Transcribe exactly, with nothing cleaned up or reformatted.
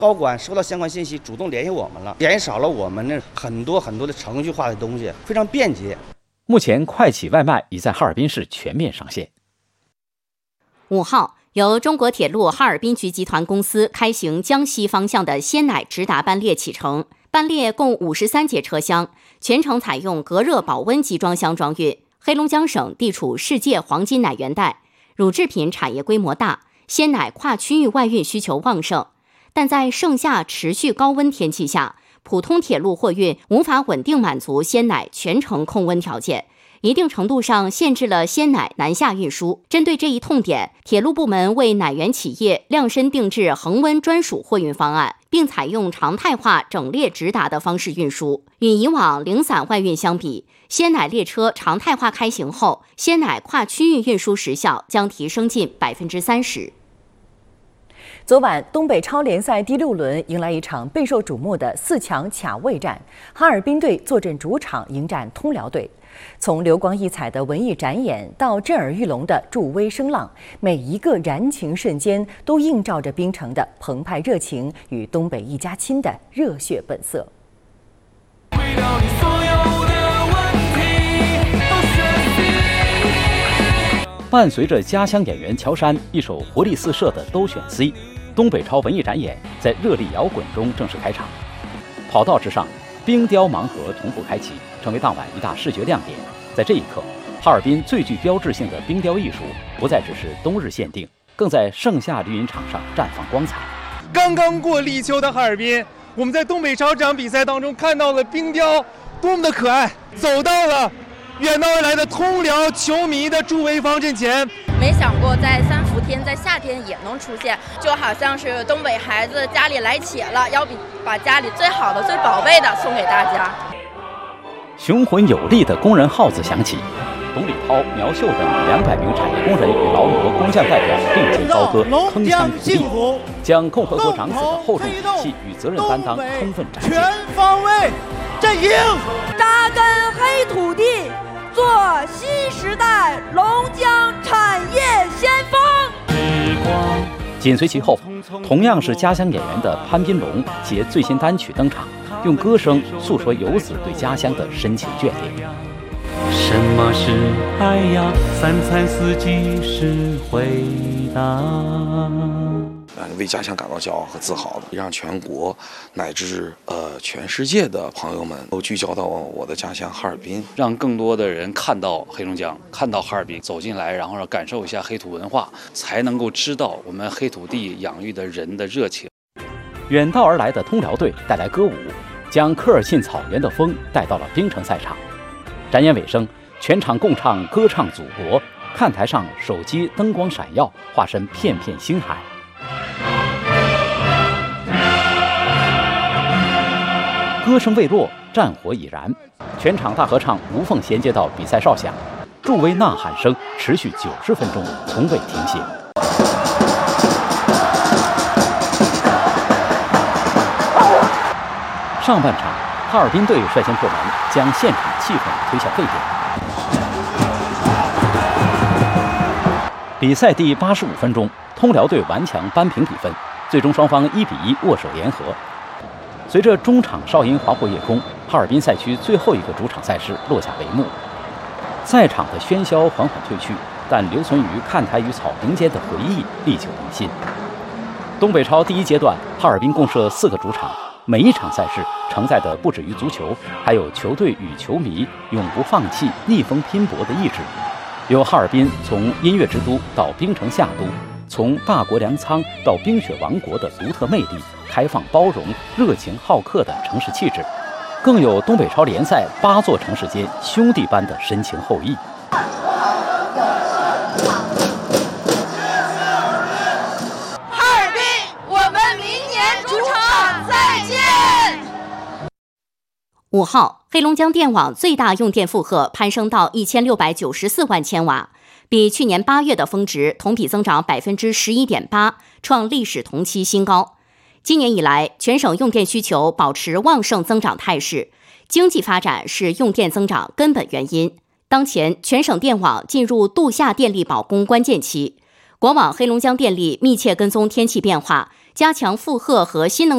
高管收到相关信息，主动联系我们了，减少了我们那很多很多的程序化的东西，非常便捷。 目前，快骑外卖已在哈尔滨市全面上线。 五号，由中国铁路哈尔滨局集团公司开行江西方向的鲜奶直达班列启程，班列共五十三节车厢，全程采用隔热保温集装箱装运。黑龙江省地处世界黄金奶源带，乳制品产业规模大，鲜奶跨区域外运需求旺盛。但在盛夏持续高温天气下，普通铁路货运无法稳定满足鲜奶全程控温条件，一定程度上限制了鲜奶南下运输。针对这一痛点，铁路部门为奶源企业量身定制恒温专属货运方案，并采用常态化整列直达的方式运输。与以往零散外运相比，鲜奶列车常态化开行后，鲜奶跨区域运输时效将提升近百分之三十。 昨晚，东北超联赛第六轮迎来一场备受瞩目的四强抢位战，哈尔滨队坐镇主场迎战通辽队。从流光溢彩的文艺展演到震耳欲聋的助威声浪，每一个燃情瞬间都映照着冰城的澎湃热情与东北一家亲的热血本色。 伴随着家乡演员乔杉一首活力四射的都选 C， 东北超文艺展演在热力摇滚中正式开场。跑道之上，冰雕盲盒同步开启，成为当晚一大视觉亮点。在这一刻，哈尔滨最具标志性的冰雕艺术不再只是冬日限定，更在盛夏绿茵场上绽放光彩。 刚刚过立秋的哈尔滨，我们在东北超这场比赛当中看到了冰雕多么的可爱，走到了远道而来的通辽球迷的助威方阵前。 没想过在三伏天，在夏天也能出现，就好像是东北孩子家里来且了，要比把家里最好的、最宝贝的送给大家。 雄浑有力的工人号子响起，董礼涛、苗秀等两百名产业工人与劳模工匠代表并肩高歌，铿锵有力，将共和国长子的厚重底气与责任担当充分展现。 全方位阵营， 扎根黑土地，做新时代龙江产业先锋。 紧随其后，同样是家乡演员的潘斌龙携最新单曲登场，用歌声诉说游子对家乡的深情眷恋。 什么是爱呀？三餐四季是回答。 为家乡感到骄傲和自豪的，让全国乃至呃全世界的朋友们都聚焦到我的家乡哈尔滨， 让更多的人看到黑龙江，看到哈尔滨，走进来，然后感受一下黑土文化，才能够知道我们黑土地养育的人的热情。 远道而来的通辽队带来歌舞，将科尔沁草原的风带到了冰城赛场。展演尾声，全场共唱歌唱祖国，看台上手机灯光闪耀，化身片片星海。歌声未落，战火已燃，全场大合唱无缝衔接到比赛哨响，助威呐喊声持续九十分钟，从未停歇。上半场，哈尔滨队率先破门，将现场气氛推向沸点。比赛第八十五分钟，通辽队顽强扳平比分，最终双方一比一握手言和。随着中场哨音划破夜空，哈尔滨赛区最后一个主场赛事落下帷幕。赛场的喧嚣缓缓退去，但留存于看台与草坪间的回忆历久弥新。东北超第一阶段，哈尔滨共设四个主场，每一场赛事承载的不止于足球，还有球队与球迷永不放弃、逆风拼搏的意志。有哈尔滨从音乐之都到冰城夏都，从大国粮仓到冰雪王国的独特魅力，开放包容、热情好客的城市气质，更有东北超联赛八座城市间兄弟般的深情厚谊。 哈尔滨，我们明年主场再见。 五号，黑龙江电网最大用电负荷攀升到一千六百九十四万千瓦，比去年八月的峰值同比增长百分之十一点八，创历史同期新高。今年以来，全省用电需求保持旺盛增长态势，经济发展是用电增长根本原因。当前，全省电网进入度夏电力保供关键期，国网黑龙江电力密切跟踪天气变化，加强负荷和新能